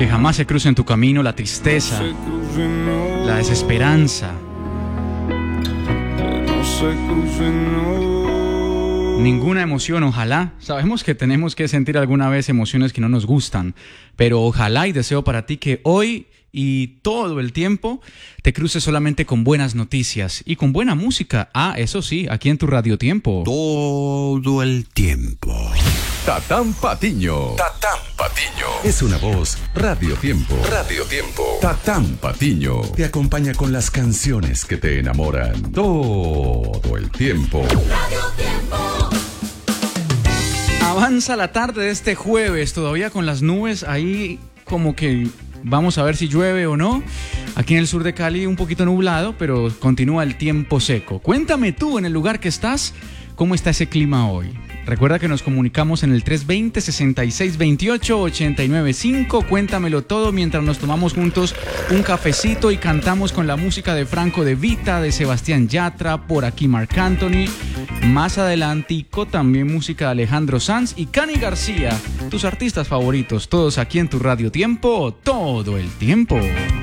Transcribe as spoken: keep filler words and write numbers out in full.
Que jamás se cruce en tu camino la tristeza, la desesperanza. Ninguna emoción, ojalá. Sabemos que tenemos que sentir alguna vez emociones que no nos gustan, pero ojalá y deseo para ti que hoy y todo el tiempo te cruces solamente con buenas noticias y con buena música. Ah, eso sí, aquí en tu Radio Tiempo. Todo el tiempo. Tatán Patiño. Tatán Patiño. Es una voz Radio Tiempo. Radio Tiempo. Tatán Patiño. Te acompaña con las canciones que te enamoran todo el tiempo. Radio Tiempo. Avanza la tarde de este jueves, todavía con las nubes ahí como que vamos a ver si llueve o no. Aquí en el sur de Cali un poquito nublado, pero continúa el tiempo seco. Cuéntame tú en el lugar que estás, ¿cómo está ese clima hoy? Recuerda que nos comunicamos en el tres dos cero, seis seis dos ocho, ocho nueve cinco. Cuéntamelo todo mientras nos tomamos juntos un cafecito y cantamos con la música de Franco De Vita, de Sebastián Yatra, por aquí Marc Anthony. Más adelantico también música de Alejandro Sanz y Cani García. Tus artistas favoritos, todos aquí en tu Radio Tiempo, todo el tiempo.